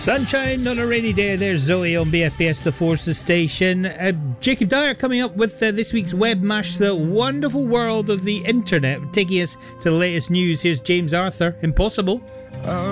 Sunshine on a rainy day. There's Zoe on BFBS, the Forces station. Jacob Dyer coming up with this week's Webmash, the wonderful world of the internet, taking us to the latest news. Here's James Arthur, Impossible.